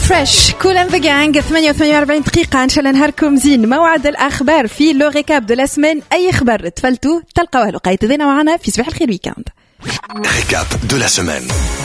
فريش كول اند ذا جانج 48 دقيقة إن شاء الله نهاركم زين. موعد الأخبار في لو ريكاب دو لا سمان. أي خبر تفلتوا تلقاوه لقيت ذينا معنا في صباح الخير ويكاند. ريكاب دو لا سمان،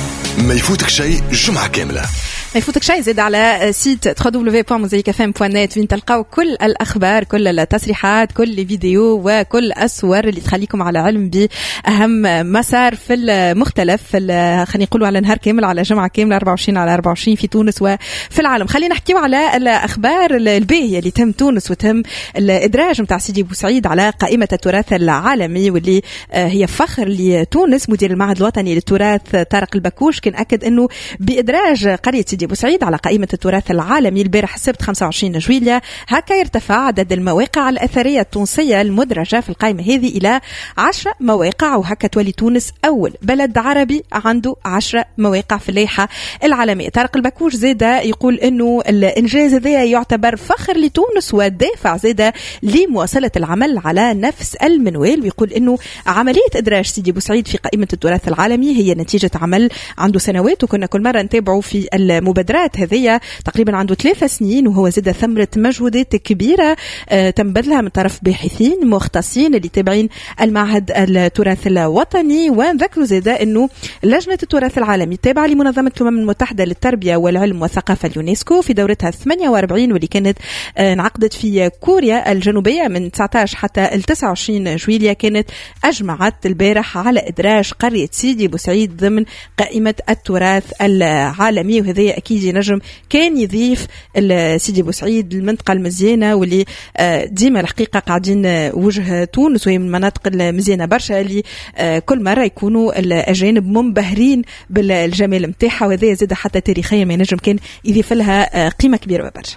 ما يفوتك شيء جمعة كاملة. ما يفوتك شيء. زيد على سيت www.mozaikfm.net وين تلقاو كل الأخبار، كل التصريحات، كل الفيديو وكل الصور اللي تخليكم على علم بأهم مسار في المختلف خلينا نقولوا على نهار كامل، على جمعة كاملة 24/24 في تونس وفي العالم. خلينا نحكيو على الأخبار الباهية اللي تم تونس وتم الإدراج متاع سيدي بوسعيد على قائمة التراث العالمي، واللي هي فخر لتونس. مدير المعهد الوطني للتراث طارق البكوش كان أكد أنه بإدراج قرية سيدي بوسعيد على قائمة التراث العالمي البارح السبت 25 جويلية، هكا يرتفع عدد المواقع الأثرية التونسية المدرجة في القائمة هذه إلى 10 مواقع، وهكا تولي تونس أول بلد عربي عنده 10 مواقع في اللائحة العالمية. طارق البكوش زيد يقول أنه الإنجاز هذا يعتبر فخر لتونس ودافع زيد لمواصلة العمل على نفس المنوال، ويقول أنه عملية إدراج سيدي بوسعيد في قائمة التراث العالمي هي نتيجة عمل عنده سنوات، وكنا كل مرة نتابعه في المبادرات هذه تقريبا عنده 3 سنين، وهو زاد ثمرة مجهودات كبيرة تم بذلها من طرف باحثين مختصين اللي تابعين المعهد التراث الوطني. ونذكروا زاد أنه لجنة التراث العالمي التابعة لمنظمة الأمم المتحدة للتربية والعلم والثقافة اليونسكو في دورتها 48 واللي كانت انعقدت في كوريا الجنوبية من 19 حتى 29 جويلية، كانت أجمعت البارح على إدراج قرية سيدي بوسعيد ضمن قائمة التراث العالمي. وهذا أكيد ينجم كان يضيف سيدي بوسعيد المنطقة المزيانة واللي ديما الحقيقة قاعدين وجه تونس، وهي من المناطق المزيانة برشا اللي كل مرة يكونوا الأجانب منبهرين بالجمال متاعها، وهذا يزيد حتى تاريخيا ما ينجم كان يضيف لها قيمة كبيرة برشا.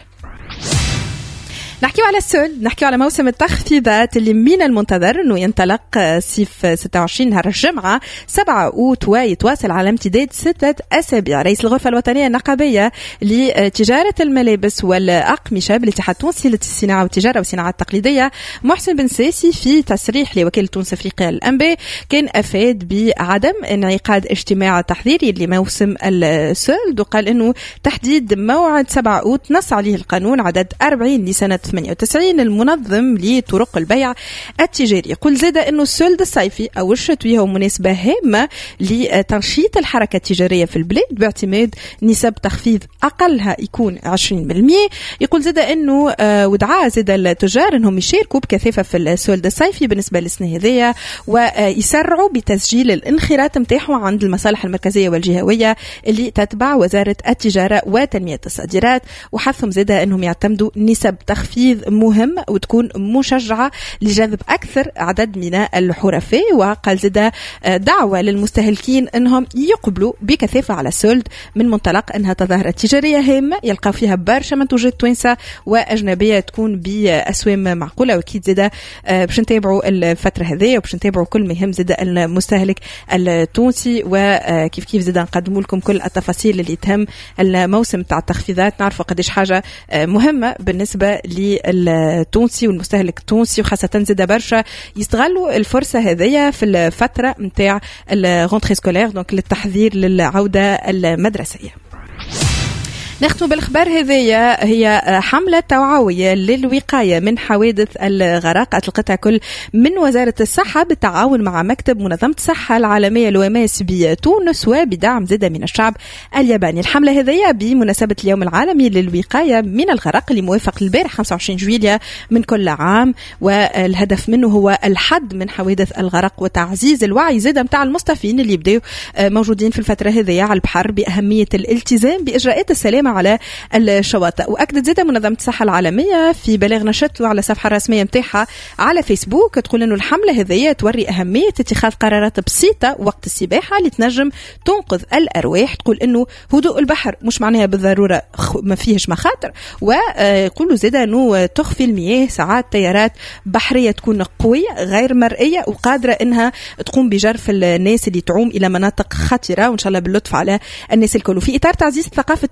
نحكيو على السول، نحكيو على موسم التخفيضات اللي من المنتظر انه ينطلق صيف 26 نهار الجمعة 7 أوت ويتواصل على امتداد 6 أسابيع. رئيس الغرفة الوطنية النقابية لتجارة الملابس والأقمشة بالاتحاد التونسي للصناعة والتجارة والصناعات التقليدية محسن بن ساسي في تصريح لوكالة تونس أفريقيا الأنباء كان أفاد بعدم انعقاد اجتماع تحضيري لموسم السول، وقال انه تحديد موعد 7 أوت نص عليه القانون عدد 40 لسنة 98 المنظم لطرق البيع التجاري. يقول زاد أنه السولد الصيفي أو الشتوي هو مناسبة هامة لتنشيط الحركة التجارية في البلاد باعتماد نسب تخفيض أقلها يكون 20%. يقول زاد أنه ودعا زاد التجار أنهم يشاركوا بكثافة في السولد الصيفي بالنسبة للسنة هذية، ويسرعوا بتسجيل الانخراط متاعهم عند المصالح المركزية والجهوية اللي تتبع وزارة التجارة وتنمية الصادرات، وحثهم زاد أنهم يعتمدوا نسب تخفيض مهم وتكون مشجعة لجذب أكثر عدد من الحرفاء. وقال زدا دعوة للمستهلكين أنهم يقبلوا بكثافة على السولد من منطلق أنها تظاهرة تجارية هامة يلقى فيها برشا منتوجات توانسة وأجنبية تكون بأسوام معقولة. وأكيد زدا باش نتابعوا الفترة هذه وباش نتابعوا كل مهم زدا المستهلك التونسي، وكيف كيف زدا نقدموا لكم كل التفاصيل اللي تهم الموسم تاع التخفيضات. نعرفوا قديش حاجة مهمة بالنسبة للتونسي والمستهلك التونسي، وخاصة زاد برشا يستغلوا الفرصة هذه في الفترة متاع الغونتري سكولير دونك للتحضير للعودة المدرسية. نختم بالخبر هذية، هي حملة توعوية للوقاية من حوادث الغرق أطلقتها كل من وزارة الصحة بالتعاون مع مكتب منظمة الصحة العالمية الوماس بتونس وبدعم زادة من الشعب الياباني. الحملة هذية بمناسبة اليوم العالمي للوقاية من الغرق اللي موافق البارح 25 جويلية من كل عام، والهدف منه هو الحد من حوادث الغرق وتعزيز الوعي زادة متاع المصطفين اللي يبدأوا موجودين في الفترة هذية على البحر بأهمية الالتزام بإجراءات السلامة على الشواطئ. وأكدت زادة منظمة الصحة العالمية في بلاغ نشرته على الصفحة الرسمية متاعها على فيسبوك تقول إنه الحملة هذه توري أهمية اتخاذ قرارات بسيطة وقت السباحة اللي تنجم تنقذ الأرواح. تقول إنه هدوء البحر مش معناها بالضرورة ما فيهش مخاطر، ويقولوا زادة إنه تخفي المياه ساعات تيارات بحرية تكون قوية غير مرئية وقادرة إنها تقوم بجرف الناس اللي تعوم إلى مناطق خطرة، وإن شاء الله باللطف على الناس الكل. في إطار تعزيز ثقافة الوقاية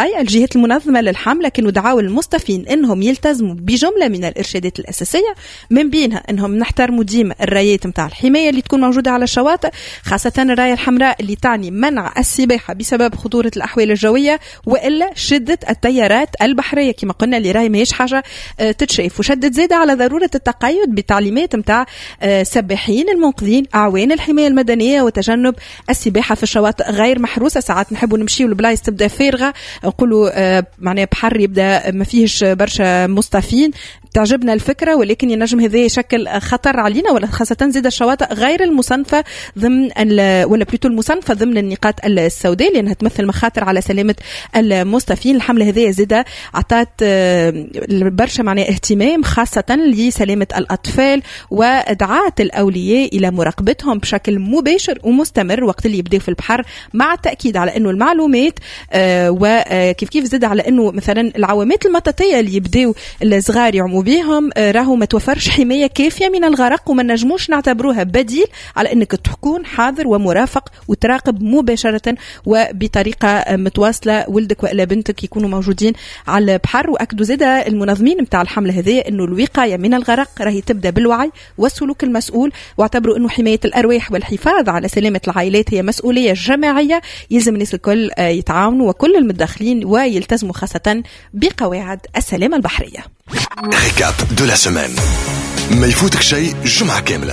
الوقاية الجهات المنظمة للحملة كانوا دعاوا المصطفين إنهم يلتزموا بجملة من الإرشادات الأساسية، من بينها إنهم نحترموا ديما الرايات متاع الحماية اللي تكون موجودة على الشواطئ، خاصة الراية الحمراء اللي تعني منع السباحة بسبب خطورة الأحوال الجوية وإلا شدة التيارات البحرية كما قلنا اللي راهي ماهيش حاجة تتشاف. وشدت زيادة على ضرورة التقيد بتعليمات متاع سباحين المنقذين أعوان الحماية المدنية وتجنب السباحة في الشواطئ غير محروسة. ساعات نحبوا نمشيو لبلايص تبدا فارغة، نقولوا معناها بحر يبدا ما فيهش برشا مصطفين، تعجبنا الفكرة ولكن ينجم هذا يشكل خطر علينا، ولا خاصة زيادة الشواطئ غير المصنفة ضمن ولا بلوتو المصنفة ضمن النقاط السوداء لأنها تمثل مخاطر على سلامة المصطفين. الحملة هذه زيادة عطات برشا معناها اهتمام خاصة لسلامة الأطفال ودعات الأولياء إلى مراقبتهم بشكل مباشر ومستمر وقت اللي يبدأ في البحر، مع التأكيد على أنه المعلومات وكيف زاد على أنه مثلا العوامات المطاطية اللي يبدأوا الصغار يعموا بهم راهو ما توفرش حماية كافية من الغرق، وما نجموش نعتبروها بديل على أنك تكون حاضر ومرافق وتراقب مباشرة وبطريقة متواصلة ولدك وإلا بنتك يكونوا موجودين على البحر. وأكدوا زيادة المنظمين متاع الحملة هذه أنه الوقاية من الغرق راهي تبدأ بالوعي والسلوك المسؤول، واعتبروا أنه حماية الأرواح والحفاظ على سلامة العائلات هي مسؤولية جماعية يلزم الناس الكل يتعاونوا وكل المتداخلين ويلتزموا خاصة بقواعد السلامة البحرية. ريكاب دو لا سيمين، ما يفوتك شيء جمعة كاملة.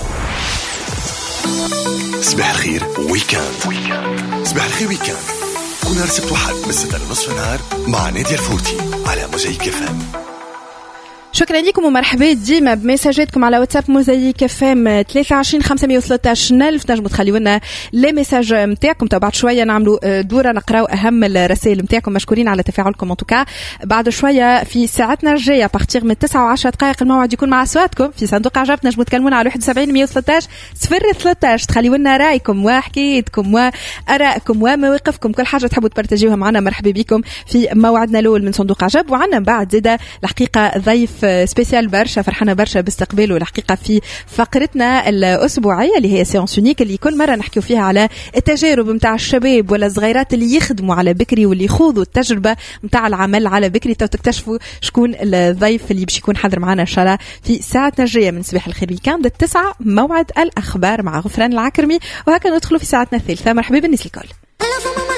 صباح الخير ويكاند. صباح الخير ويكاند كل نهار سبت وحد من 6 لنصف النهار مع نادية الفوتي على موزايك FM. شكرا لكم ومرحبا ديما بمساجاتكم على واتساب موزايك FM 23 513 1000. نجموا تخليوا لنا لي ميساج نتاعكم، بعد شويه نعملوا دوره نقراو اهم الرسائل نتاعكم. مشكورين على تفاعلكم ان توكا. بعد شويه في ساعتنا الجايه بارتيغ من 9 و10 دقائق الموعد يكون مع اصواتكم في صندوق عجب. نجموا تكلمونا على 71 113 013 تخليوا لنا رايكم وحكايتكم وارائكم ومواقفكم، كل حاجه تحبوا تبارتاجيوها معنا. مرحبا بكم في موعدنا الاول من صندوق عجب. وعنا بعد زاده الحقيقه ضيف سبيسيال برشا، فرحنا برشا باستقباله الحقيقة في فقرتنا الأسبوعية اللي هي سيونس يونيك اللي كل مرة نحكيو فيها على التجارب متاع الشباب ولا الصغيرات اللي يخدموا على بكري واللي يخوضوا التجربة متاع العمل على بكري. تكتشفوا شكون الضيف اللي باش يكون حاضر معنا إن شاء الله في ساعتنا الجاية من صباح الخير ويكاند 9 موعد الأخبار مع غفران العكرمي. وهكذا ندخلوا في ساعتنا الثالثة. مرحبا بالناس الكل.